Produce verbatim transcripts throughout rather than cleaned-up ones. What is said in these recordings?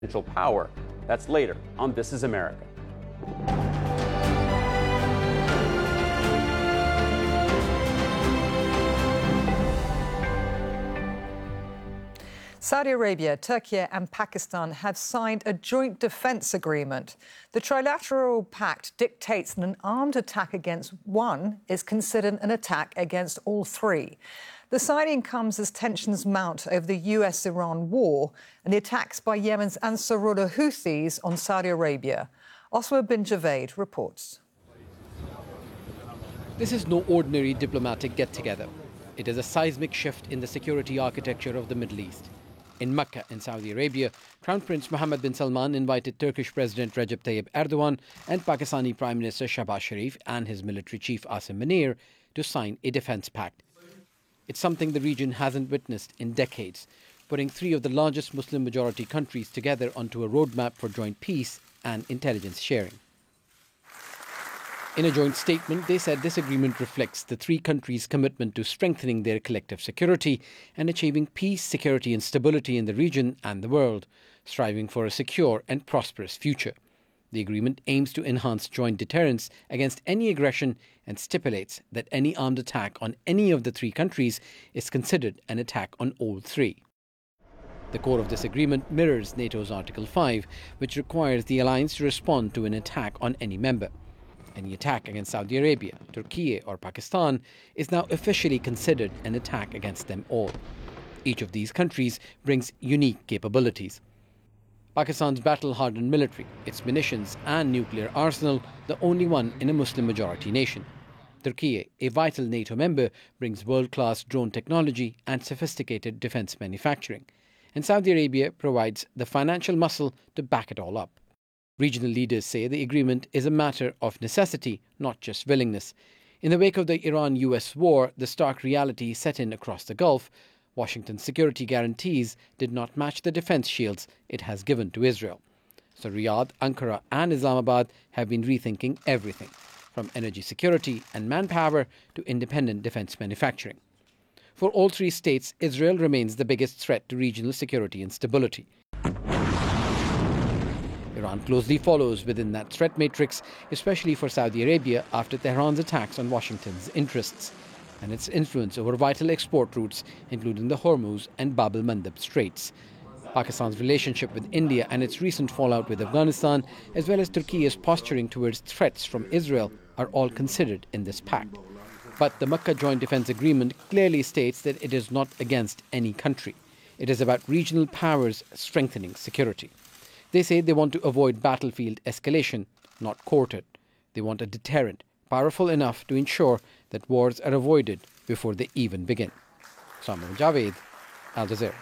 power. That's later on This Is America. Saudi Arabia, Turkey and Pakistan have signed a joint defence agreement. The trilateral pact dictates that an armed attack against one is considered an attack against all three. The signing comes as tensions mount over the U S Iran war and the attacks by Yemen's Ansarullah Houthis on Saudi Arabia. Osama bin Javed reports. This is no ordinary diplomatic get-together. It is a seismic shift in the security architecture of the Middle East. In Mecca, in Saudi Arabia, Crown Prince Mohammed bin Salman invited Turkish President Recep Tayyip Erdogan and Pakistani Prime Minister Shahbaz Sharif and his military chief Asim Munir to sign a defence pact. It's something the region hasn't witnessed in decades, putting three of the largest Muslim-majority countries together onto a roadmap for joint peace and intelligence sharing. In a joint statement, they said this agreement reflects the three countries' commitment to strengthening their collective security and achieving peace, security and stability in the region and the world, striving for a secure and prosperous future. The agreement aims to enhance joint deterrence against any aggression and stipulates that any armed attack on any of the three countries is considered an attack on all three. The core of this agreement mirrors NATO's Article five, which requires the alliance to respond to an attack on any member. Any attack against Saudi Arabia, Turkey or Pakistan is now officially considered an attack against them all. Each of these countries brings unique capabilities. Pakistan's battle-hardened military, its munitions and nuclear arsenal, the only one in a Muslim-majority nation. Turkey, a vital NATO member, brings world-class drone technology and sophisticated defence manufacturing. And Saudi Arabia provides the financial muscle to back it all up. Regional leaders say the agreement is a matter of necessity, not just willingness. In the wake of the Iran-U S war, the stark reality set in across the Gulf. Washington's security guarantees did not match the defence shields it has given to Israel. So Riyadh, Ankara and Islamabad have been rethinking everything, from energy security and manpower to independent defence manufacturing. For all three states, Israel remains the biggest threat to regional security and stability. Iran closely follows within that threat matrix, especially for Saudi Arabia after Tehran's attacks on Washington's interests and its influence over vital export routes, including the Hormuz and Bab el-Mandeb Straits. Pakistan's relationship with India and its recent fallout with Afghanistan, as well as Turkey's posturing towards threats from Israel, are all considered in this pact. But the Makkah Joint Defence Agreement clearly states that it is not against any country. It is about regional powers strengthening security. They say they want to avoid battlefield escalation, not court it. They want a deterrent, powerful enough to ensure that wars are avoided before they even begin. Osama bin Javed, Al Jazeera.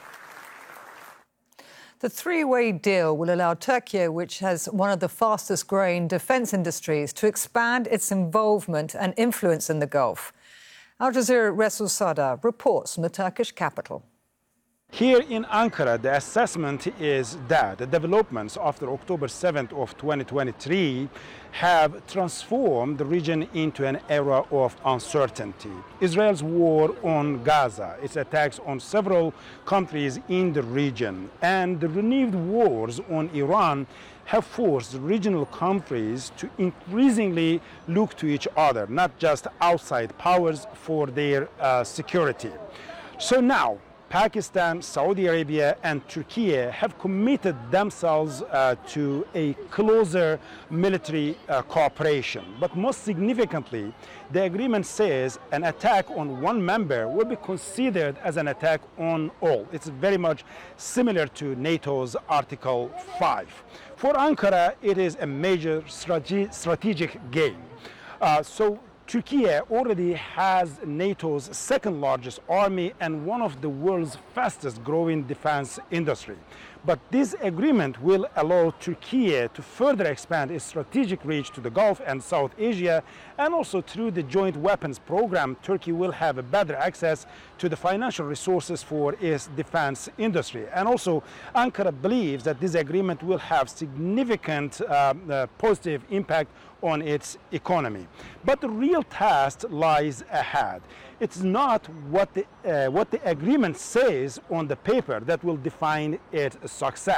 The three-way deal will allow Turkey, which has one of the fastest-growing defence industries, to expand its involvement and influence in the Gulf. Al Jazeera Resul Sada reports from the Turkish capital. Here in Ankara, the assessment is that the developments after October seventh of twenty twenty-three have transformed the region into an era of uncertainty. Israel's war on Gaza, its attacks on several countries in the region, and the renewed wars on Iran have forced regional countries to increasingly look to each other, not just outside powers, for their uh, security. So now, Pakistan, Saudi Arabia and Turkey have committed themselves uh, to a closer military uh, cooperation. But most significantly, the agreement says an attack on one member will be considered as an attack on all. It's very much similar to NATO's Article five. For Ankara, it is a major strate- strategic gain. Uh, so Turkey already has NATO's second largest army and one of the world's fastest growing defense industry. But this agreement will allow Turkey to further expand its strategic reach to the Gulf and South Asia, and also through the joint weapons program, Turkey will have a better access to the financial resources for its defense industry. And also, Ankara believes that this agreement will have significant uh, uh, positive impact on its economy. But the real task lies ahead. It's not what the, uh, what the agreement says on the paper that will define its success,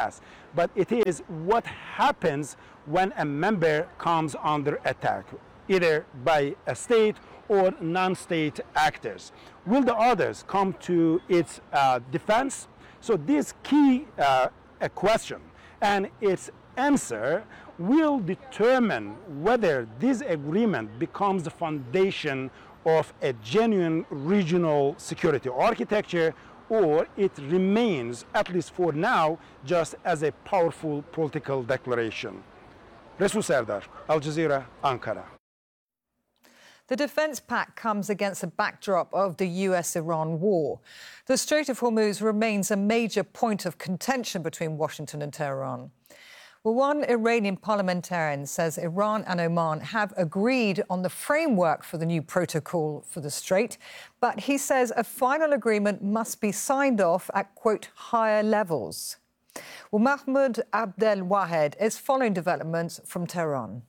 but it is what happens when a member comes under attack, either by a state or non-state actors. Will the others come to its uh, defense? So this key uh, a question and its answer will determine whether this agreement becomes the foundation of a genuine regional security architecture, or it remains, at least for now, just as a powerful political declaration. Resul Serdar, Al Jazeera, Ankara. The defence pact comes against a backdrop of the U S Iran war. The Strait of Hormuz remains a major point of contention between Washington and Tehran. Well, one Iranian parliamentarian says Iran and Oman have agreed on the framework for the new protocol for the Strait, but he says a final agreement must be signed off at, quote, higher levels. Well, Mahmoud Abdel Wahed is following developments from Tehran.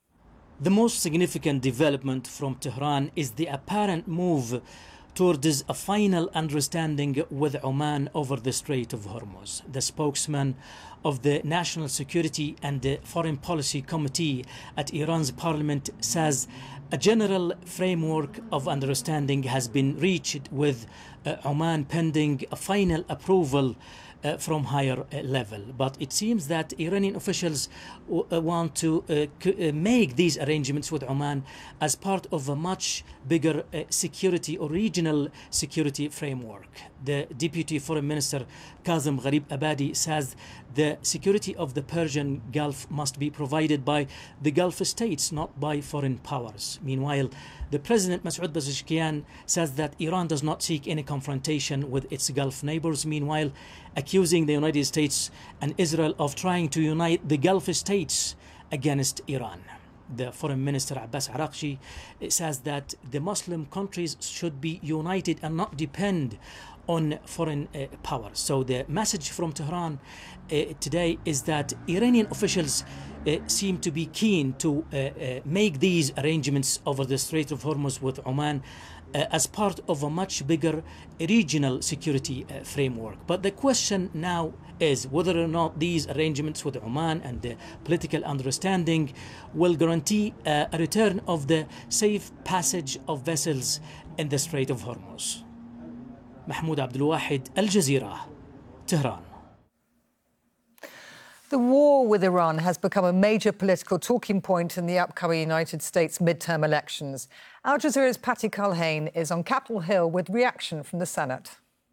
The most significant development from Tehran is the apparent move towards a final understanding with Oman over the Strait of Hormuz. The spokesman of the National Security and the Foreign Policy Committee at Iran's parliament says a general framework of understanding has been reached with uh, Oman pending a final approval Uh, from higher uh, level. But it seems that Iranian officials w- uh, want to uh, c- uh, make these arrangements with Oman as part of a much bigger uh, security or regional security framework. The Deputy Foreign Minister Kazem Gharib Abadi says the security of the Persian Gulf must be provided by the Gulf states, not by foreign powers. Meanwhile, the President Masoud Pezeshkian says that Iran does not seek any confrontation with its Gulf neighbors, meanwhile accusing the United States and Israel of trying to unite the Gulf states against Iran. The Foreign Minister Abbas Araghchi says that the Muslim countries should be united and not depend on foreign uh, powers. So the message from Tehran uh, today is that Iranian officials uh, seem to be keen to uh, uh, make these arrangements over the Strait of Hormuz with Oman uh, as part of a much bigger regional security uh, framework. But the question now is whether or not these arrangements with Oman and the political understanding will guarantee uh, a return of the safe passage of vessels in the Strait of Hormuz. Mahmoud Abdel Wahed, Al Jazeera, Tehran. The war with Iran has become a major political talking point in the upcoming United States midterm elections. Al Jazeera's Patty Culhane is on Capitol Hill with reaction from the Senate.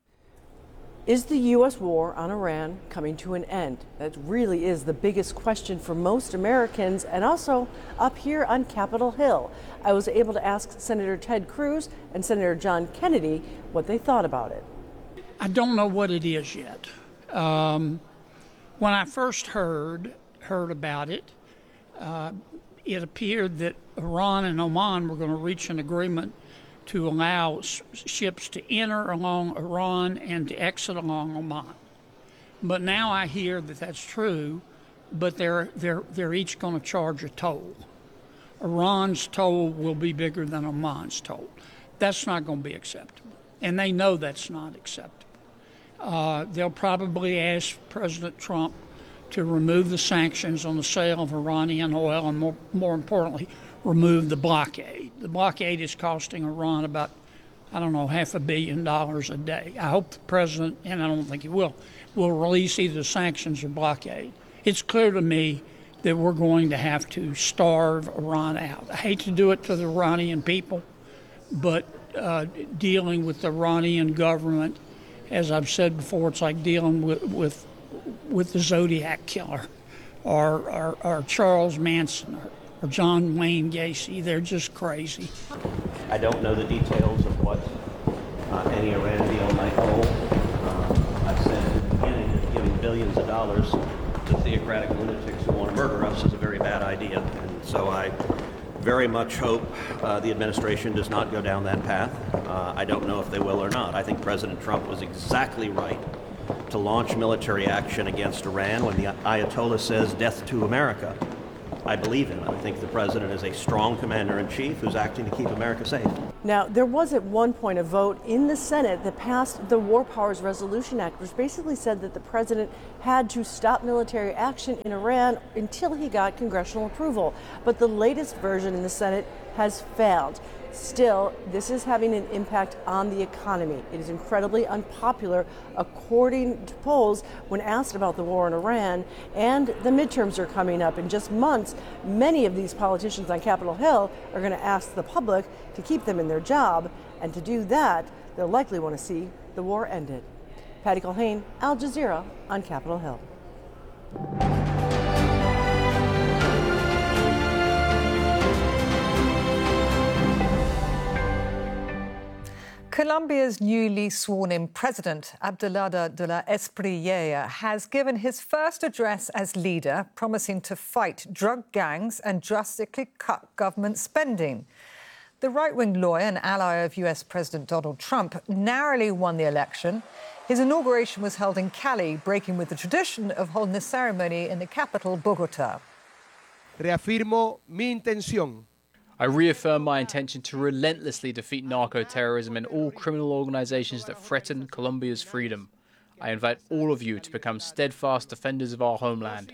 Is the U S war on Iran coming to an end? That really is the biggest question for most Americans, and also up here on Capitol Hill. I was able to ask Senator Ted Cruz and Senator John Kennedy what they thought about it. I don't know what it is yet. Um, when I first heard heard about it, uh, it appeared that Iran and Oman were going to reach an agreement to allow s- ships to enter along Iran and to exit along Oman. But now I hear that that's true, but they're they're they're each going to charge a toll. Iran's toll will be bigger than Oman's toll. That's not going to be acceptable, and they know that's not acceptable. Uh, they'll probably ask President Trump to remove the sanctions on the sale of Iranian oil, and more, more importantly, remove the blockade. The blockade is costing Iran about, I don't know, half a billion dollars a day. I hope the president, and I don't think he will, will release either sanctions or blockade. It's clear to me that we're going to have to starve Iran out. I hate to do it to the Iranian people, but uh, dealing with the Iranian government, as I've said before, it's like dealing with with, with the Zodiac killer or, or, or Charles Manson or, or John Wayne Gacy. They're just crazy. I don't know the details of what uh, any Iran deal might hold. Uh, I've said at the beginning that giving billions of dollars to theocratic lunatics who want to murder us is a very bad idea. And so I very much hope uh, the administration does not go down that path. Uh, I don't know if they will or not. I think President Trump was exactly right to launch military action against Iran when the Ayatollah says death to America. I believe him. I think the president is a strong commander-in-chief who's acting to keep America safe. Now, there was at one point a vote in the Senate that passed the War Powers Resolution Act, which basically said that the president had to stop military action in Iran until he got congressional approval. But the latest version in the Senate has failed. Still, this is having an impact on the economy. It is incredibly unpopular, according to polls, when asked about the war in Iran. And the midterms are coming up in just months. Many of these politicians on Capitol Hill are going to ask the public to keep them in their job. And to do that, they'll likely want to see the war ended. Patty Culhane, Al Jazeera on Capitol Hill. Colombia's newly sworn-in president, Abelardo de la Espriella, has given his first address as leader, promising to fight drug gangs and drastically cut government spending. The right-wing lawyer and ally of U S President Donald Trump narrowly won the election. His inauguration was held in Cali, breaking with the tradition of holding the ceremony in the capital, Bogotá. Reafirmo mi intención. I reaffirm my intention to relentlessly defeat narco-terrorism and all criminal organizations that threaten Colombia's freedom. I invite all of you to become steadfast defenders of our homeland.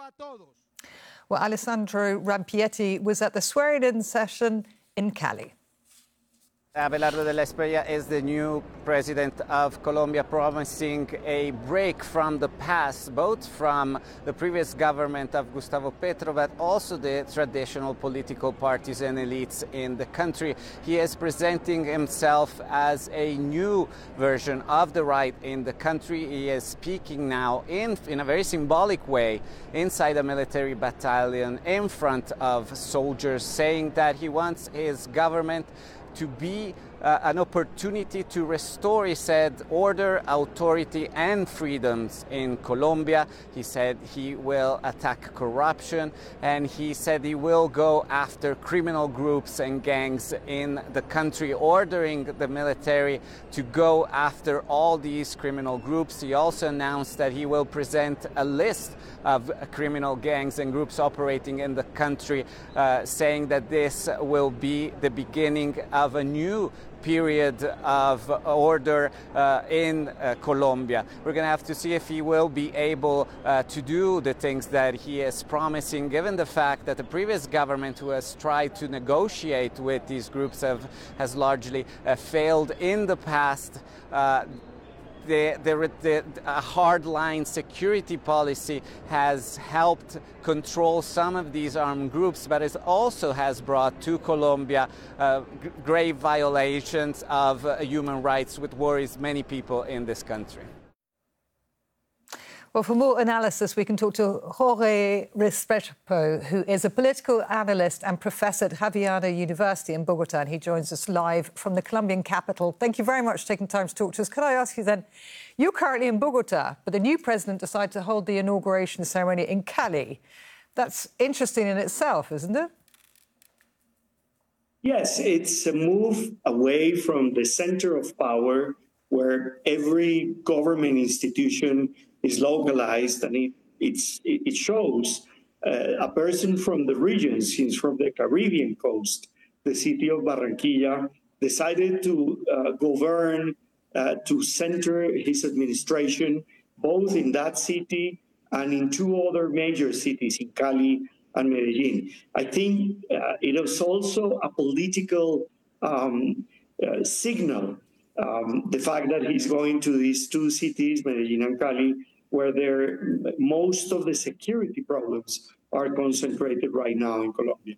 Well, Alessandro Rampietti was at the swearing-in session in Cali. Abelardo de la Espriella is the new president of Colombia, promising a break from the past, both from the previous government of Gustavo Petro, but also the traditional political parties and elites in the country. He is presenting himself as a new version of the right in the country. He is speaking now in, in a very symbolic way inside a military battalion in front of soldiers, saying that he wants his government to be uh, an opportunity to restore, he said, order, authority and freedoms in Colombia. He said he will attack corruption, and he said he will go after criminal groups and gangs in the country, ordering the military to go after all these criminal groups. He also announced that he will present a list of criminal gangs and groups operating in the country, uh, saying that this will be the beginning of a new period of order uh, in uh, Colombia. We're going to have to see if he will be able uh, to do the things that he is promising, given the fact that the previous government who has tried to negotiate with these groups have, has largely uh, failed in the past. Uh, The, the, the a hardline security policy has helped control some of these armed groups, but it also has brought to Colombia uh, grave violations of uh, human rights, which worries many people in this country. Well, for more analysis, we can talk to Jorge Restrepo, who is a political analyst and professor at Javeriana University in Bogotá, and he joins us live from the Colombian capital. Thank you very much for taking time to talk to us. Could I ask you then, you're currently in Bogotá, but the new president decided to hold the inauguration ceremony in Cali. That's interesting in itself, isn't it? Yes, it's a move away from the center of power, where every government institution is localized, and it, it's, it shows uh, a person from the region, since from the Caribbean coast, the city of Barranquilla, decided to uh, govern, uh, to center his administration, both in that city and in two other major cities, in Cali and Medellin. I think uh, it is also a political um, uh, signal. Um, the fact that he's going to these two cities, Medellin and Cali, where there, most of the security problems are concentrated right now in Colombia.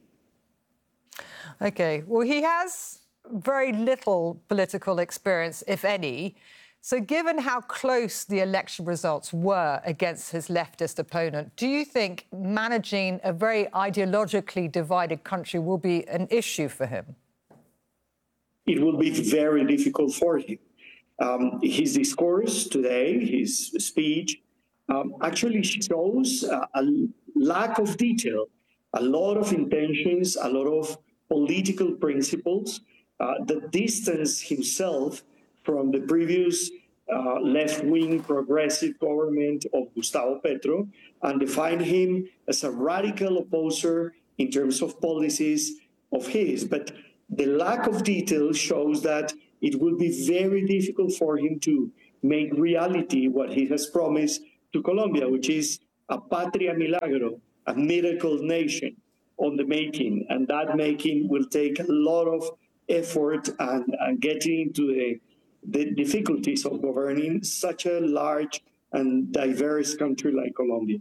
OK, well, he has very little political experience, if any. So given how close the election results were against his leftist opponent, do you think managing a very ideologically divided country will be an issue for him? It will be very difficult for him. Um, his discourse today, his speech, um, actually shows uh, a lack of detail, a lot of intentions, a lot of political principles uh, that distance himself from the previous uh, left-wing progressive government of Gustavo Petro and define him as a radical opposer in terms of policies of his. But the lack of detail shows that it will be very difficult for him to make reality what he has promised to Colombia, which is a patria milagro, a miracle nation on the making. And that making will take a lot of effort and, and getting into the, the difficulties of governing such a large and diverse country like Colombia.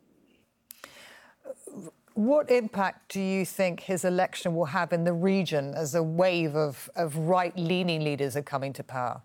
What impact do you think his election will have in the region as a wave of, of right-leaning leaders are coming to power?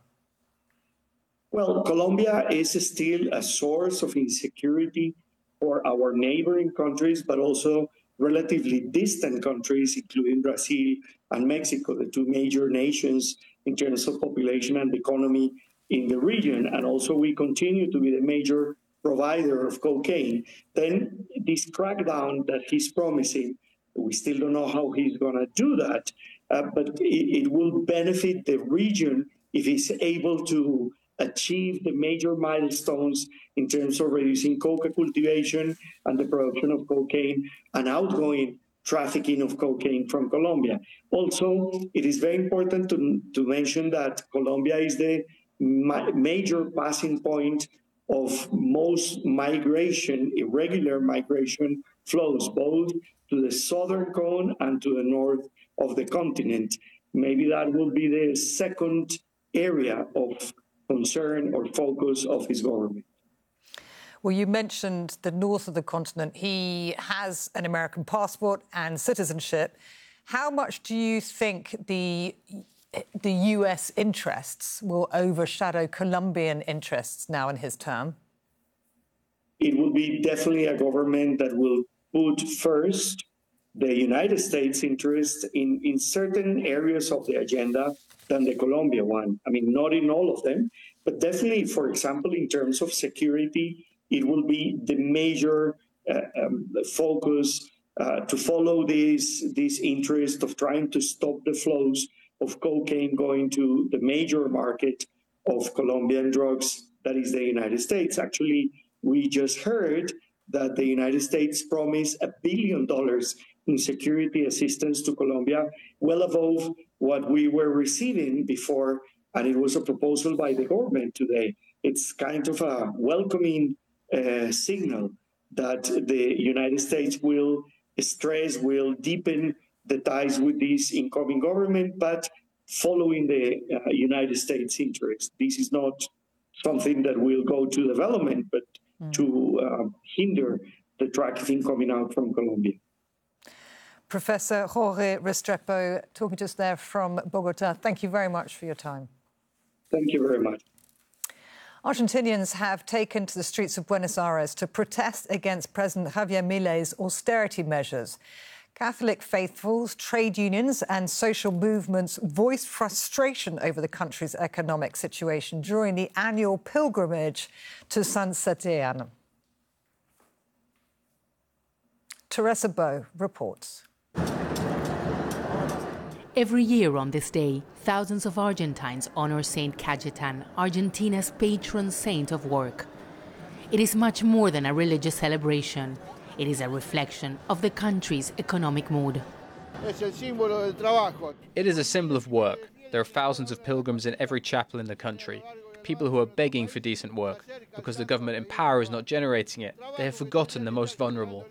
Well, Colombia is still a source of insecurity for our neighboring countries, but also relatively distant countries, including Brazil and Mexico, the two major nations in terms of population and economy in the region. And also we continue to be the major provider of cocaine. Then this crackdown that he's promising, we still don't know how he's going to do that, uh, but it, it will benefit the region if he's able to achieve the major milestones in terms of reducing coca cultivation and the production of cocaine and outgoing trafficking of cocaine from Colombia. Also, it is very important to, to mention that Colombia is the ma major passing point of most migration, irregular migration flows, both to the southern cone and to the north of the continent. Maybe that will be the second area of concern or focus of his government. Well, you mentioned the north of the continent. He has an American passport and citizenship. How much do you think the the U S interests will overshadow Colombian interests now in his term? It will be definitely a government that will put first the United States interest in, in certain areas of the agenda than the Colombia one. I mean, not in all of them, but definitely, for example, in terms of security, it will be the major uh, um, focus uh, to follow this, this interest of trying to stop the flows of cocaine going to the major market of Colombian drugs, that is the United States. Actually, we just heard that the United States promised a billion dollars in security assistance to Colombia, well above what we were receiving before, and it was a proposal by the government today. It's kind of a welcoming uh, signal that the United States will stress, will deepen the ties with this incoming government, but following the uh, United States interest. This is not something that will go to development, but mm. to uh, hinder the trafficking coming out from Colombia. Professor Jorge Restrepo, talking to us there from Bogota. Thank you very much for your time. Thank you very much. Argentinians have taken to the streets of Buenos Aires to protest against President Javier Milei's austerity measures. Catholic faithfuls, trade unions and social movements voiced frustration over the country's economic situation during the annual pilgrimage to San Sebastián. Teresa Bow reports. Every year on this day, thousands of Argentines honor Saint Cajetan, Argentina's patron saint of work. It is much more than a religious celebration. It is a reflection of the country's economic mood. It is a symbol of work. There are thousands of pilgrims in every chapel in the country, people who are begging for decent work. Because the government in power is not generating it, they have forgotten the most vulnerable.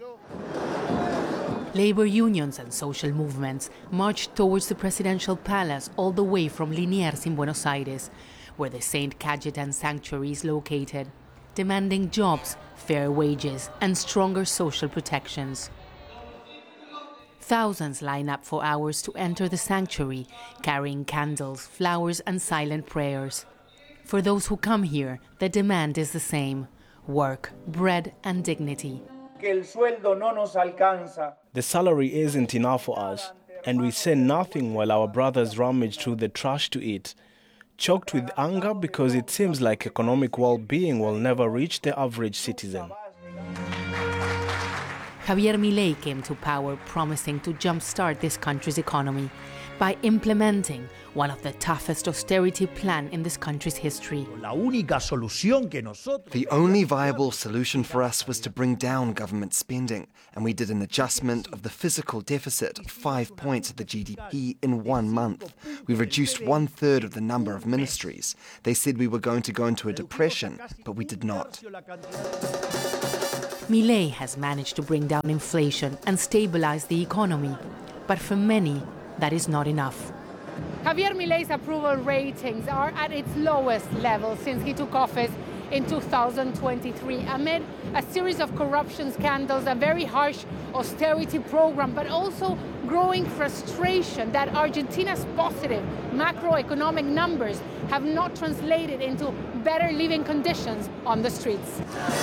Labor unions and social movements marched towards the presidential palace all the way from Liniers in Buenos Aires, where the Saint Cajetan Sanctuary is located, demanding jobs, fair wages, and stronger social protections. Thousands line up for hours to enter the sanctuary, carrying candles, flowers, and silent prayers. For those who come here, the demand is the same: work, bread, and dignity. The salary isn't enough for us, and we say nothing while our brothers rummage through the trash to eat, choked with anger because it seems like economic well-being will never reach the average citizen. Javier Milei came to power promising to jumpstart this country's economy, by implementing one of the toughest austerity plan in this country's history. The only viable solution for us was to bring down government spending, and we did an adjustment of the fiscal deficit of five points of the G D P in one month. We reduced one third of the number of ministries. They said we were going to go into a depression, but we did not. Milei has managed to bring down inflation and stabilize the economy, but for many, that is not enough. Javier Milei's approval ratings are at its lowest level since he took office in two thousand twenty-three, amid a series of corruption scandals, a very harsh austerity program, but also growing frustration that Argentina's positive macroeconomic numbers have not translated into better living conditions on the streets.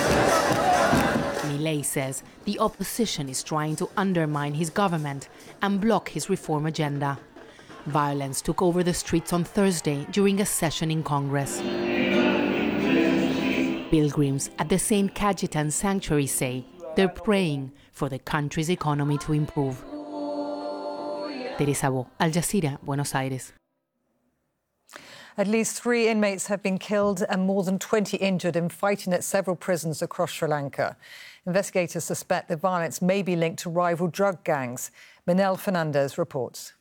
Milei says the opposition is trying to undermine his government and block his reform agenda. Violence took over the streets on Thursday during a session in Congress. Pilgrims at the Saint Cajetan Sanctuary say they're praying for the country's economy to improve. Teresa Bo, Al Jazeera, Buenos Aires. At least three inmates have been killed and more than twenty injured in fighting at several prisons across Sri Lanka. Investigators suspect the violence may be linked to rival drug gangs. Manel Fernandez reports.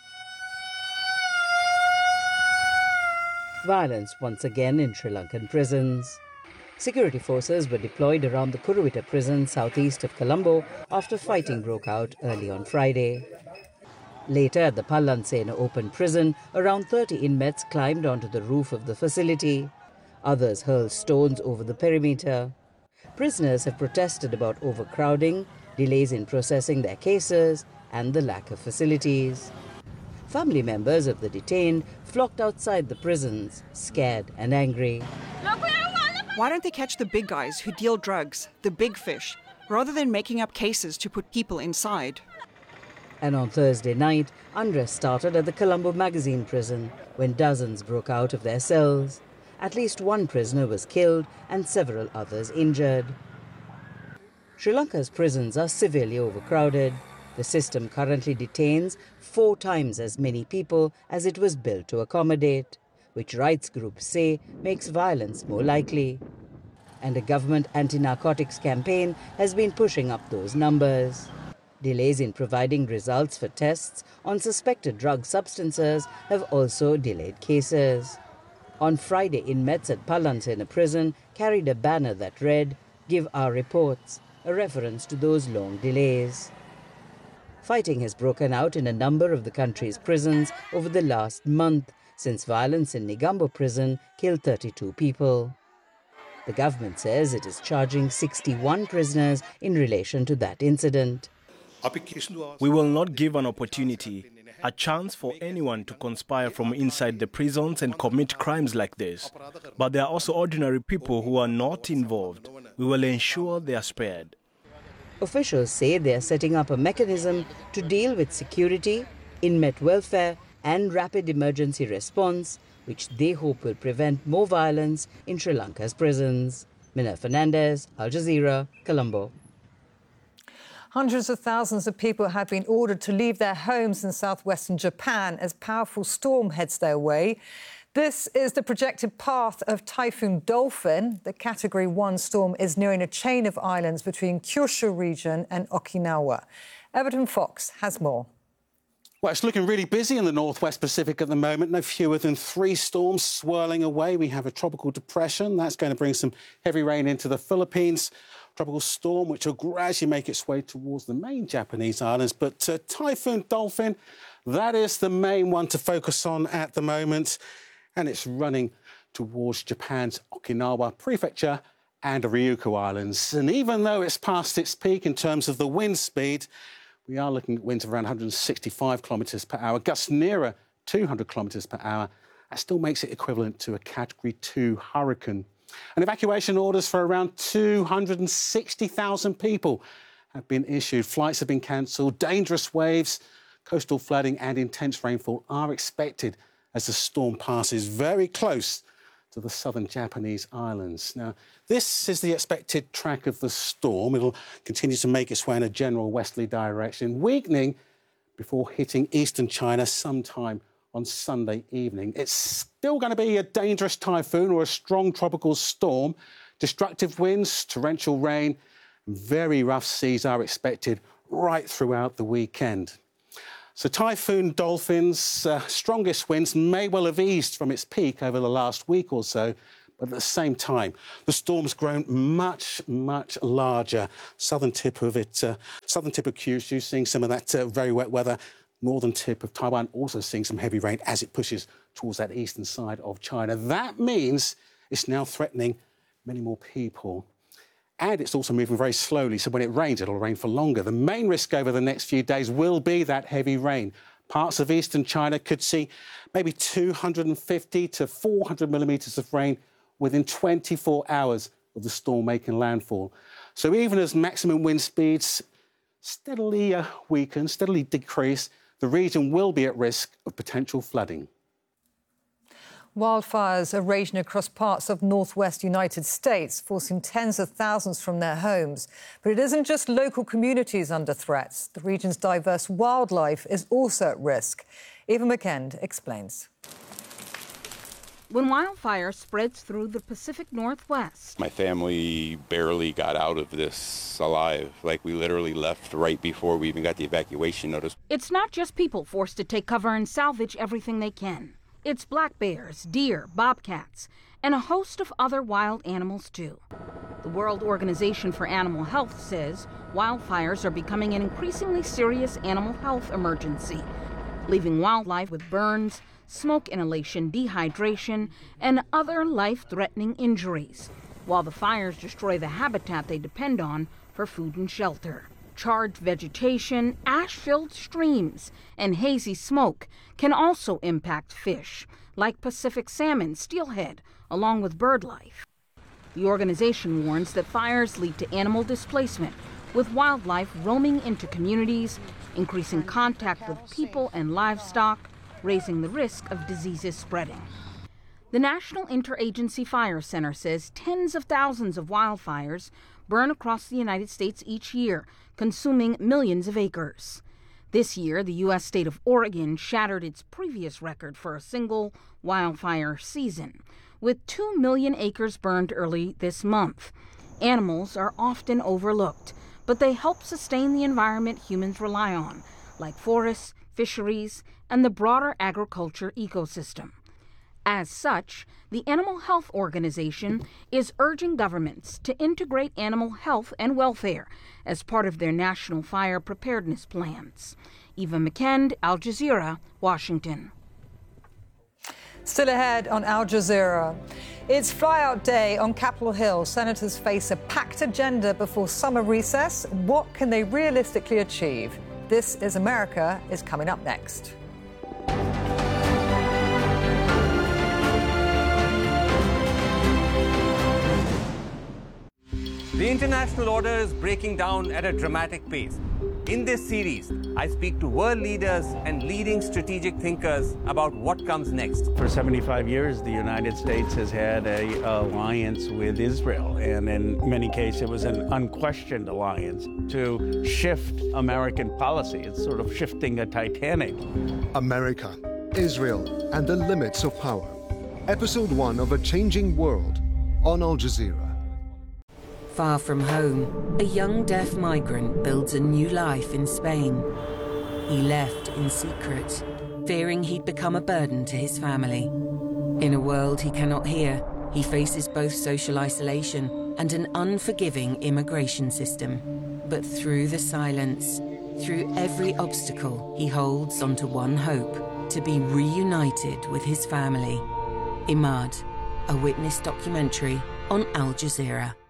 Violence once again in Sri Lankan prisons. Security forces were deployed around the Kuruwita prison southeast of Colombo after fighting broke out early on Friday. Later, at the Pallansena Open Prison, around thirty inmates climbed onto the roof of the facility. Others hurled stones over the perimeter. Prisoners have protested about overcrowding, delays in processing their cases, and the lack of facilities. Family members of the detained flocked outside the prisons, scared and angry. Why don't they catch the big guys who deal drugs, the big fish, rather than making up cases to put people inside? And on Thursday night, unrest started at the Colombo Magazine prison when dozens broke out of their cells. At least one prisoner was killed and several others injured. Sri Lanka's prisons are severely overcrowded. The system currently detains four times as many people as it was built to accommodate, which rights groups say makes violence more likely. And a government anti-narcotics campaign has been pushing up those numbers. Delays in providing results for tests on suspected drug substances have also delayed cases. On Friday, inmates at Pallansena prison carried a banner that read, "Give our reports," a reference to those long delays. Fighting has broken out in a number of the country's prisons over the last month, since violence in Negombo prison killed thirty-two people. The government says it is charging sixty-one prisoners in relation to that incident. We will not give an opportunity, a chance for anyone to conspire from inside the prisons and commit crimes like this. But there are also ordinary people who are not involved. We will ensure they are spared. Officials say they are setting up a mechanism to deal with security, inmate welfare, and rapid emergency response, which they hope will prevent more violence in Sri Lanka's prisons. Manel Fernandez, Al Jazeera, Colombo. Hundreds of thousands of people have been ordered to leave their homes in southwestern Japan as powerful storm heads their way. This is the projected path of Typhoon Dolphin. The Category one storm is nearing a chain of islands between Kyushu region and Okinawa. Everton Fox has more. Well, it's looking really busy in the northwest Pacific at the moment. No fewer than three storms swirling away. We have a tropical depression. That's going to bring some heavy rain into the Philippines. Tropical storm, which will gradually make its way towards the main Japanese islands. But uh, Typhoon Dolphin, that is the main one to focus on at the moment. And it's running towards Japan's Okinawa Prefecture and Ryukyu Islands. And even though it's past its peak in terms of the wind speed, we are looking at winds of around one hundred sixty-five kilometres per hour, gusts nearer two hundred kilometres per hour. That still makes it equivalent to a Category two hurricane. And evacuation orders for around two hundred sixty thousand people have been issued. Flights have been cancelled. Dangerous waves, coastal flooding and intense rainfall are expected as the storm passes very close to the southern Japanese islands. Now, this is the expected track of the storm. It'll continue to make its way in a general westerly direction, weakening before hitting eastern China sometime on Sunday evening. It's still going to be a dangerous typhoon or a strong tropical storm. Destructive winds, torrential rain, and very rough seas are expected right throughout the weekend. So Typhoon Dolphin's uh, strongest winds may well have eased from its peak over the last week or so, but at the same time, the storm's grown much, much larger. Southern tip of it, uh, southern tip of Kyushu seeing some of that uh, very wet weather. Northern tip of Taiwan also seeing some heavy rain as it pushes towards that eastern side of China. That means it's now threatening many more people. And it's also moving very slowly, so when it rains, it'll rain for longer. The main risk over the next few days will be that heavy rain. Parts of eastern China could see maybe two hundred fifty to four hundred millimetres of rain within twenty-four hours of the storm making landfall. So even as maximum wind speeds steadily uh, weaken, steadily decrease, the region will be at risk of potential flooding. Wildfires are raging across parts of northwest United States, forcing tens of thousands from their homes. But it isn't just local communities under threats. The region's diverse wildlife is also at risk. Eva McKend explains. When wildfire spreads through the Pacific Northwest, my family barely got out of this alive. Like, we literally left right before we even got the evacuation notice. It's not just people forced to take cover and salvage everything they can. It's black bears, deer, bobcats, and a host of other wild animals, too. The World Organization for Animal Health says wildfires are becoming an increasingly serious animal health emergency, leaving wildlife with burns, smoke inhalation, dehydration, and other life-threatening injuries, while the fires destroy the habitat they depend on for food and shelter. Charred vegetation, ash-filled streams, and hazy smoke can also impact fish, like Pacific salmon, steelhead, along with bird life. The organization warns that fires lead to animal displacement, with wildlife roaming into communities, increasing contact with people and livestock, raising the risk of diseases spreading. The National Interagency Fire Center says tens of thousands of wildfires burn across the United States each year, consuming millions of acres. This year, the U S state of Oregon shattered its previous record for a single wildfire season, with two million acres burned early this month. Animals are often overlooked, but they help sustain the environment humans rely on, like forests, fisheries, and the broader agriculture ecosystem. As such, the Animal Health Organization is urging governments to integrate animal health and welfare as part of their national fire preparedness plans. Eva McKend, Al Jazeera, Washington. Still ahead on Al Jazeera. It's flyout day on Capitol Hill. Senators face a packed agenda before summer recess. What can they realistically achieve? This is America is coming up next. The international order is breaking down at a dramatic pace. In this series, I speak to world leaders and leading strategic thinkers about what comes next. For seventy-five years, the United States has had an alliance with Israel, and in many cases, it was an unquestioned alliance to shift American policy. It's sort of shifting a Titanic. America, Israel, and the limits of power. Episode one of A Changing World on Al Jazeera. Far from home, a young deaf migrant builds a new life in Spain. He left in secret, fearing he'd become a burden to his family. In a world he cannot hear, he faces both social isolation and an unforgiving immigration system. But through the silence, through every obstacle, he holds onto one hope: to be reunited with his family. Imad, a witness documentary on Al Jazeera.